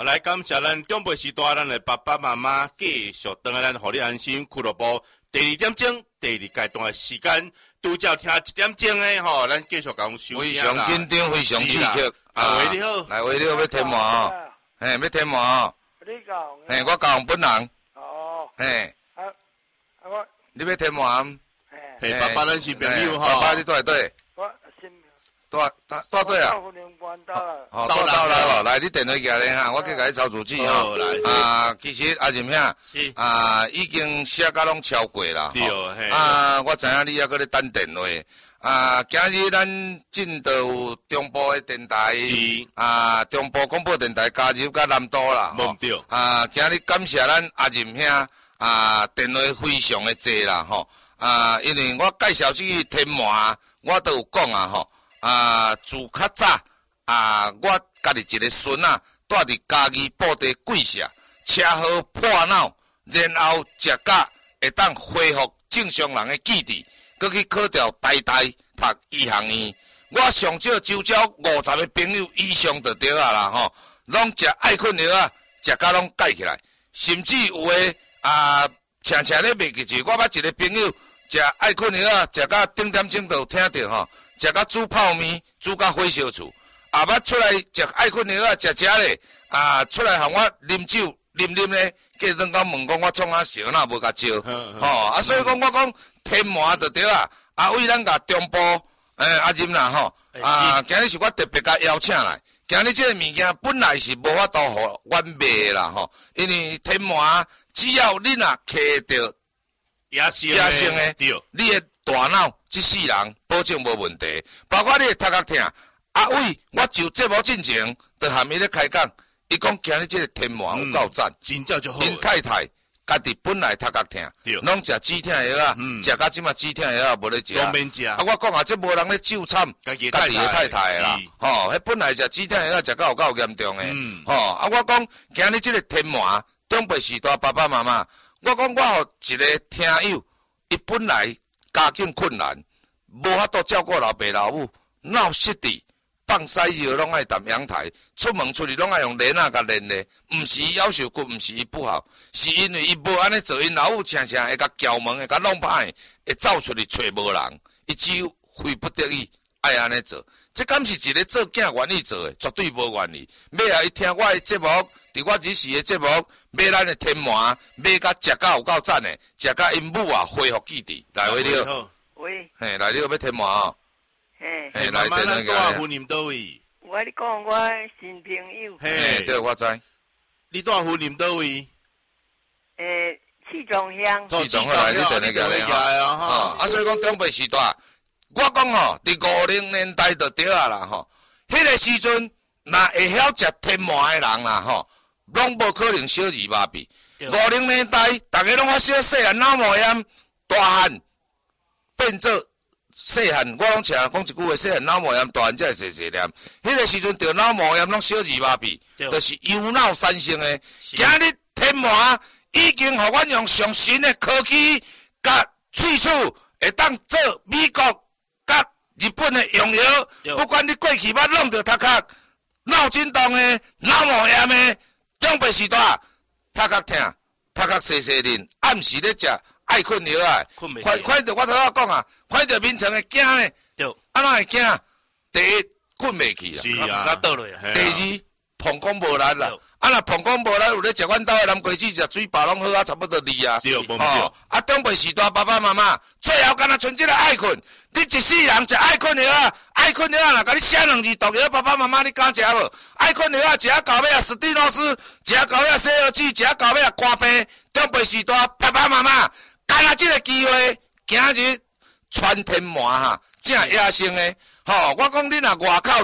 来感谢咱长辈时代咱的爸爸妈妈继续等下咱互你安心俱乐部第2点钟第2阶段的时间，拄则听1点钟的吼，咱继续讲收听啦。 非常紧张，非常刺激。 喂，你好。 来，喂，你好，要添麻哦。嘿，要添麻哦。 你讲。 嘿，我教本人。 哦。 嘿。 我。 你要添麻？ 嘿，爸爸，咱是朋友吼。 爸爸，你在对？ 我新。 带对啊。 到了哦，来，你电话寄来哈，我去甲你抄主记吼。来。其实阿任兄。 是。 已经写甲拢超过啦。 对。嘿。 我知影你还搁咧等电话。今日咱进到有中部的电台。 是。 中部广播电台加入甲南都啦。 冇对。 今日感谢咱阿任兄。电话非常的济啦吼。因为我介绍这个天麻，我都有讲吼。自较早我家己一个孙住伫嘉义布袋贵社，车祸破脑，然后食甲会当恢复正常人的记忆，佮去考调台大读医学院。我上少周遭50个朋友以上就对啦吼，拢食爱困药食甲拢改起来，甚至有诶常常咧袂记住。我捌一个朋友食爱困药食甲顶点钟就有听到吼。食甲煮泡面，煮甲火烧厝，捌出来食爱困药食咧，出来向我啉酒啉咧，计转讲问讲我创啥烧哪无甲招，所以讲我讲天麻就对啊，为咱甲中部阿任啦吼，今日是我特别甲邀请来，今日这个物件本来是无法度互阮卖啦吼，因为天麻只要你若摕着野生的，你的大脑这世人保证无问题，包括你的头壳痛。伟，我就节目进前就含伊咧开讲，伊讲今日这个天麻有够赞， 真正就好。 因太太家己本来头壳痛，拢食止痛药食到即马止痛药无咧食。 拢免食。 我讲这无人咧纠缠家己的太太啦。迄本来食止痛药食到有够严重诶。我讲今日这个天麻，长辈时代爸爸妈妈，我讲我互一个听友，伊本来家境困难，无法度照顾老爸老母，闹失智，放屎尿拢爱踮阳台，出门出去拢爱用帘甲帘咧，毋是伊夭寿骨，毋是伊不好，是因为伊无安尼做，因老母常常会甲撬门，会甲弄歹，会走出去找无人，伊只有非不得已爱安尼做。这敢是一个做囝愿意做诶，绝对无愿意。尾啊，伊听我诶节目，伫我日时诶节目，买咱诶天麻，买甲食甲有够赞诶，食甲因母恢复记忆。来，喂，你好。 喂。 嘿，来，你好，要天麻哦。 嘿， 来，电话个。我念倒位？ 我咧讲我新朋友。 嘿，对，我知。 你住户念倒位？ 四中乡。 四中乡来，你电话来所以讲长辈时代。我讲吼，伫50年代就对啊啦吼，迄个时阵，若会晓食天麻的人啦吼，拢无可能小儿麻痹。50年代，大家拢发烧细汉脑膜炎，大汉变做细汉，我拢常讲一句话，细汉脑膜炎，大汉才会细细念。迄个时阵得脑膜炎，拢小儿麻痹，就是忧脑产生的。今日天麻已经互阮用上新的科技甲喙齿，会当做美国。日本的用药，不管你过去捌弄着头壳脑震荡的、脑膜炎的，长辈时代头壳痛、头壳细细恁，暗时咧食爱困药看着我头仔讲啊，看着眠床会惊咧，安怎会惊？第一困袂去啦， 是啊，倒落。 第二膀胱无力啦。若膀胱无力，有咧食阮兜的南瓜子，食水饱拢好差不多2啊。 对，无错。 长辈时代爸爸妈妈，最后敢若剩即个爱困，你一世人食爱困药爱困药若甲你写2字毒药，爸爸妈妈你敢食无？爱困药食到尾啊，史蒂诺斯，食到尾啊，西药剂，食到尾啊，肝病。长辈时代爸爸妈妈，干若即个机会，今日传天麻正野生的。我讲你若外口